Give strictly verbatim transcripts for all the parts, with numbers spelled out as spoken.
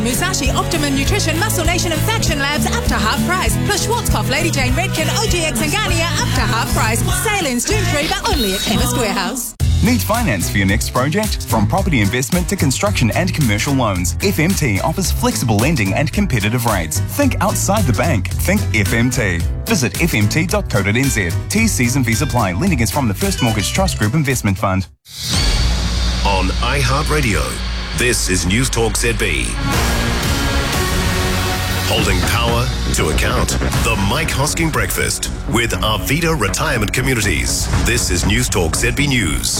Musashi Optimum Nutrition Muscle Nation and Faction Labs up to half price. Plus Schwarzkopf, Lady Jane Redken, O G X and Garnier up to half price. Sale ends June third, but only at Chemist Warehouse. Need finance for your next project? From property investment to construction and commercial loans, F M T offers flexible lending and competitive rates. Think outside the bank. Think F M T. Visit f m t dot co dot n z. T's, C's and V's apply. Lending is from the First Mortgage Trust Group Investment Fund. On iHeartRadio, this is News Talk Z B. Holding power to account. The Mike Hosking Breakfast with Arvida Retirement Communities. This is News Talk Z B News.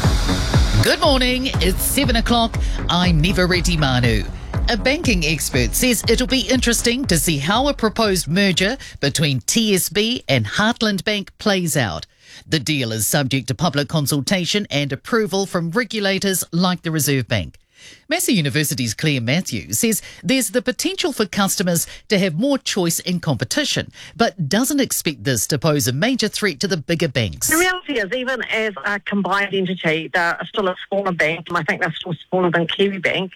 Good morning. It's seven o'clock. I'm Niva Reddy Manu. A banking expert says it'll be interesting to see how a proposed merger between T S B and Heartland Bank plays out. The deal is subject to public consultation and approval from regulators like the Reserve Bank. Massey University's Claire Matthews says there's the potential for customers to have more choice and competition, but doesn't expect this to pose a major threat to the bigger banks. The reality is, even as a combined entity, they're still a smaller bank, and I think they're still smaller than Kiwibank.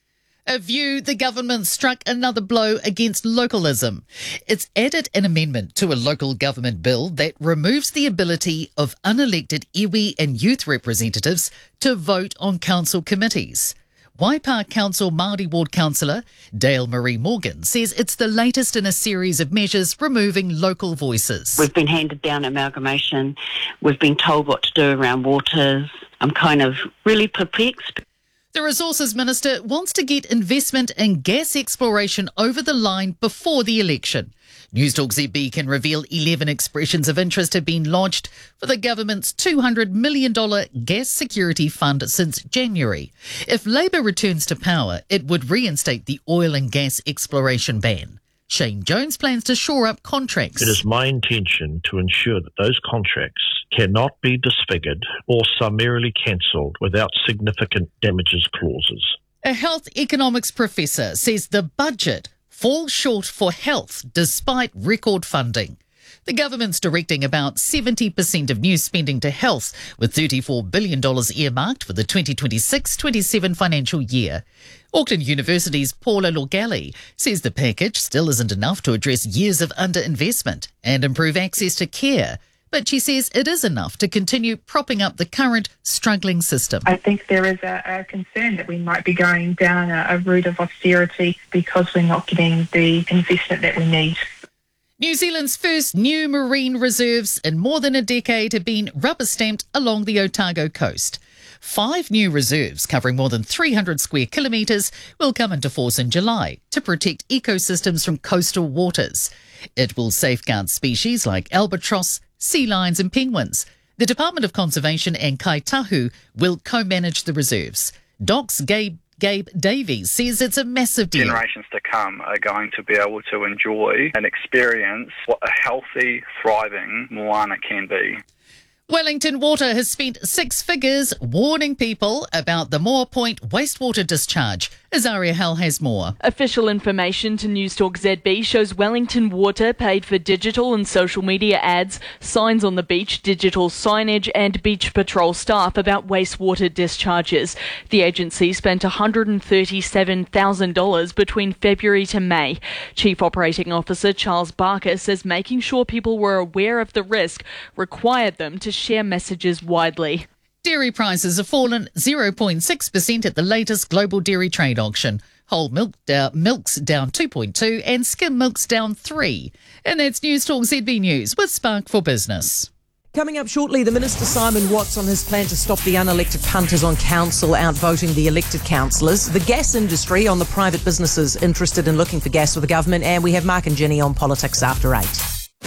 A view the government struck another blow against localism. It's added an amendment to a local government bill that removes the ability of unelected iwi and youth representatives to vote on council committees. Waipa Council Māori Ward Councillor Dale Marie Morgan says it's the latest in a series of measures removing local voices. We've been handed down amalgamation. We've been told what to do around waters. I'm kind of really perplexed. The Resources Minister wants to get investment in gas exploration over the line before the election. Newstalk Z B can reveal eleven expressions of interest have been lodged for the government's two hundred million dollars gas security fund since January. If Labor returns to power, it would reinstate the oil and gas exploration ban. Shane Jones plans to shore up contracts. It is my intention to ensure that those contracts cannot be disfigured or summarily cancelled without significant damages clauses. A health economics professor says the budget falls short for health despite record funding. The government's directing about seventy percent of new spending to health, with thirty-four billion dollars earmarked for the twenty twenty-six twenty-seven financial year. Auckland University's Paula Lorgali says the package still isn't enough to address years of underinvestment and improve access to care. But she says it is enough to continue propping up the current struggling system. I think there is a, a concern that we might be going down a, a route of austerity because we're not getting the investment that we need. New Zealand's first new marine reserves in more than a decade have been rubber-stamped along the Otago coast. Five new reserves covering more than three hundred square kilometres will come into force in July to protect ecosystems from coastal waters. It will safeguard species like albatross, sea lions and penguins. The Department of Conservation and Kaitahu will co-manage the reserves. Doc's Gabe Gabe Davies says it's a massive deal. Generations to come are going to be able to enjoy and experience what a healthy, thriving moana can be. Wellington Water has spent six figures warning people about the Moore Point wastewater discharge. Azaria Hell has more. Official information to Newstalk Z B shows Wellington Water paid for digital and social media ads, signs on the beach, digital signage and beach patrol staff about wastewater discharges. The agency spent one hundred thirty-seven thousand dollars between February to May. Chief Operating Officer Charles Barker says making sure people were aware of the risk required them to share messages widely. Dairy prices have fallen zero point six percent at the latest global dairy trade auction. Whole milk down, milk's down two point two and skim milk's down three. And that's Newstalk Z B News with Spark for Business. Coming up shortly, the Minister Simon Watts on his plan to stop the unelected punters on council outvoting the elected councillors. The gas industry on the private businesses interested in looking for gas with the government. And we have Mark and Jenny on politics after eight.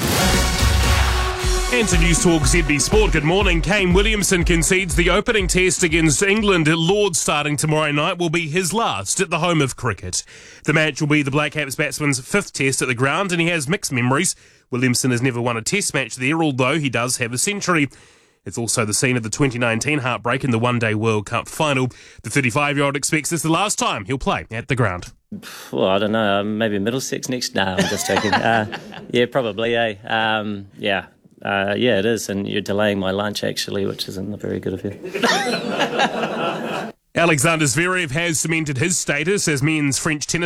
And to News Talk Z B Sport, good morning. Kane Williamson concedes the opening test against England at Lord's starting tomorrow night will be his last at the home of cricket. The match will be the Black Caps batsman's fifth test at the ground and he has mixed memories. Williamson has never won a test match there, although he does have a century. It's also the scene of the twenty nineteen heartbreak in the One-Day World Cup final. The thirty-five-year-old expects this the last time he'll play at the ground. Well, I don't know, maybe Middlesex next? No, I'm just joking. uh, yeah, probably, eh? Um, yeah. Uh, yeah, it is, and you're delaying my lunch, actually, which isn't very good of you. Alexander Zverev has cemented his status as men's French tennis